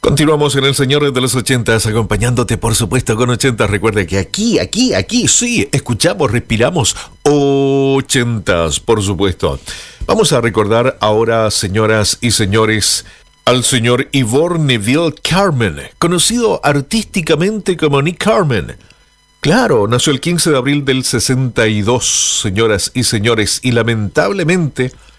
Continuamos en El Señor de los Ochentas, acompañándote, por supuesto, con ochentas. Recuerda que aquí, sí, escuchamos, respiramos ochentas, por supuesto. Vamos a recordar ahora, señoras y señores, al señor Ivor Neville Carmen, conocido artísticamente como Nick Carmen. Claro, nació el 15 de abril del 62, señoras y señores, y lamentablemente